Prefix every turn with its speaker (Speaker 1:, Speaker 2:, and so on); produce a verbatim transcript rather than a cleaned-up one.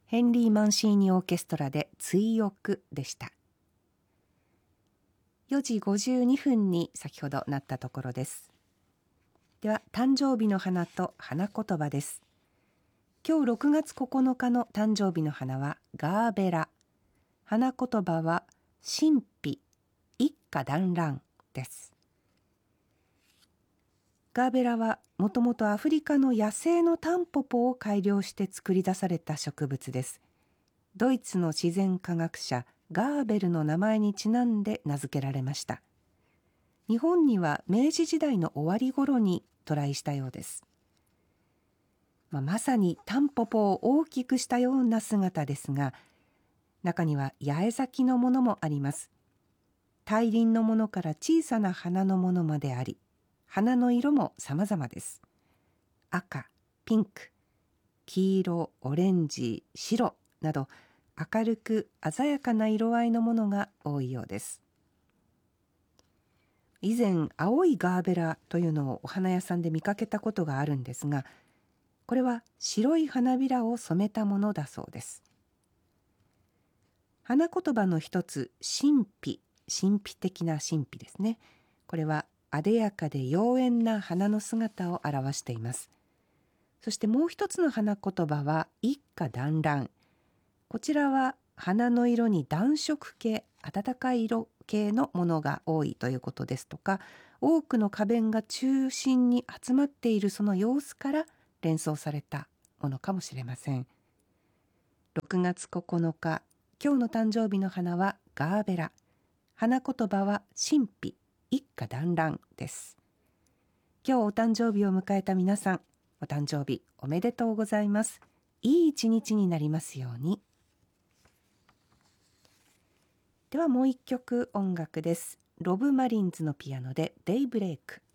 Speaker 1: ヘンリー・マンシーニオーケストラで追憶でした。よじごじゅうにふんに先ほどなったところです。では誕生日の花と花言葉です。今日ろくがつここのかの誕生日の花はガーベラ、花言葉は神秘、一家団らんです。ガーベラはもともとアフリカの野生のタンポポを改良して作り出された植物です。ドイツの自然科学者ガーベルの名前にちなんで名付けられました。日本には明治時代の終わり頃に渡来したようです。まあ、まさにタンポポを大きくしたような姿ですが、中には八重咲きのものもあります。大輪のものから小さな花のものまであり、花の色も様々です。赤、ピンク、黄色、オレンジ、白など明るく鮮やかな色合いのものが多いようです。以前、青いガーベラというのをお花屋さんで見かけたことがあるんですが、これは白い花びらを染めたものだそうです。花言葉の一つ、神秘、神秘的な神秘ですね。これはあでやかで妖艶な花の姿を表しています。そしてもう一つの花言葉は一家団らん。こちらは花の色に暖色系、暖かい色系のものが多いということですとか、多くの花弁が中心に集まっているその様子から連想されたものかもしれません。ろくがつここのか、今日の誕生日の花はガーベラ。花言葉は神秘、一家団らんです。今日お誕生日を迎えた皆さん、お誕生日おめでとうございます。いい一日になりますように。ではもう一曲音楽です。ロブ・マリンズのピアノでデイブレイク。